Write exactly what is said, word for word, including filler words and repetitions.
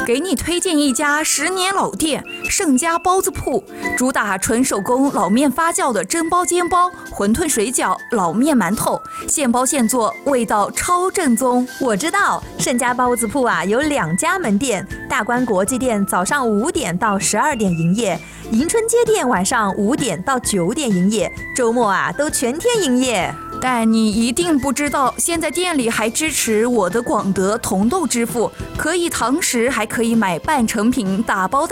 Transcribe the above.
给你推荐一家十年老店盛家包子铺，主打纯手工老面发酵的蒸包煎包、馄饨水饺、老面馒头，现包现做，味道超正宗。 我知道盛家包子铺啊有两家门店，大观国际店早上五点到十二点营业，迎春街店晚上五点到九点营业，周末啊都全天营业。 但你一定不知道，现在店里还支持我的广德红豆支付，可以堂食，还可以买半成品打包带。